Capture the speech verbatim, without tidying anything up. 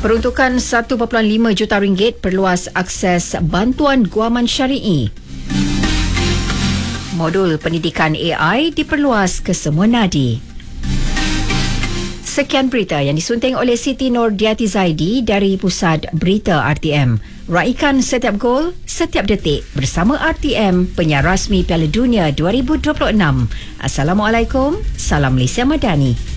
Peruntukan satu perpuluhan lima juta ringgit perluas akses bantuan guaman syari'i. Modul pendidikan A I diperluas ke semua nadi. Sekian berita yang disunting oleh Siti Nordiati Zaidi dari Pusat Berita R T M. Raikan setiap gol, setiap detik bersama R T M, penyiar rasmi Piala Dunia dua ribu dua puluh enam. Assalamualaikum, salam Malaysia Madani.